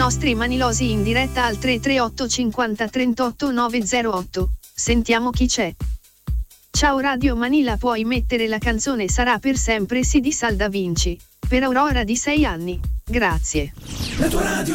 nostri manilosi in diretta al 338 50 38 908. Sentiamo chi c'è. Ciao Radio Manila, puoi mettere la canzone Sarà per sempre sì di Salda Vinci, per Aurora di 6 anni. Grazie. La tua radio